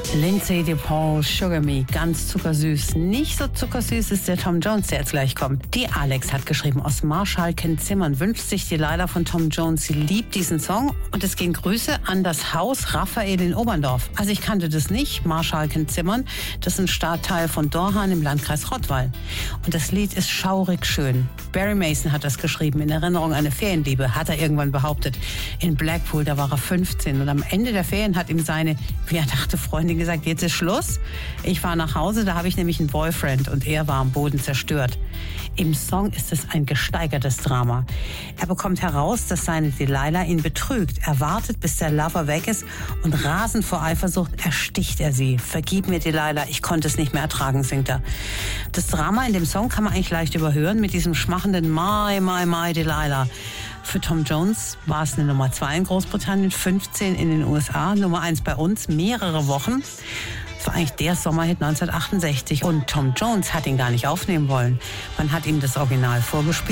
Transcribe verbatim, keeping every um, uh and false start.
Lindsay DePaul, Sugar Me, ganz zuckersüß. Nicht so zuckersüß ist der Tom Jones, der jetzt gleich kommt. Die Alex hat geschrieben, aus Marschallkenzimmern wünscht sich die Leila von Tom Jones. Sie liebt diesen Song und es gehen Grüße an das Haus Raphael in Oberndorf. Also ich kannte das nicht, Marschallkenzimmern. Das ist ein Stadtteil von Dorhan im Landkreis Rottweil. Und das Lied ist schaurig schön. Barry Mason hat das geschrieben, in Erinnerung an eine Ferienliebe, hat er irgendwann behauptet. In Blackpool, da war er fünfzehn und am Ende der Ferien hat ihm seine, wie er dachte, Freundin gesagt, jetzt ist Schluss. Ich fahre nach Hause, da habe ich nämlich einen Boyfriend und er war am Boden zerstört. Im Song ist es ein gesteigertes Drama. Er bekommt heraus, dass seine Delilah ihn betrügt. Er wartet, bis der Lover weg ist und rasend vor Eifersucht ersticht er sie. Vergib mir, Delilah, ich konnte es nicht mehr ertragen, singt er. Das Drama in dem Song kann man eigentlich leicht überhören mit diesem schmachenden My, My, My, Delilah. Für Tom Jones war es eine Nummer zwei in Großbritannien, fünfzehn in den U S A, Nummer eins bei uns, mehrere Wochen. Das war eigentlich der Sommerhit neunzehnhundertachtundsechzig und Tom Jones hat ihn gar nicht aufnehmen wollen. Man hat ihm das Original vorgespielt.